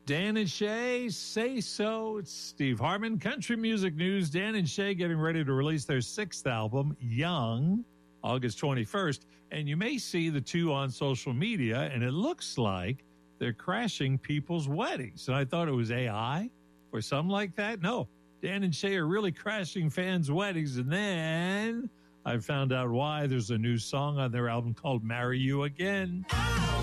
Dan and Shay, Say So. It's Steve Harmon. Country music news. Dan and Shay getting ready to release their 6th album, Young, August 21st. And you may see the two on social media, and it looks like they're crashing people's weddings. And I thought it was AI or something like that. No, Dan and Shay are really crashing fans' weddings. And then I found out why. There's a new song on their album called Marry You Again.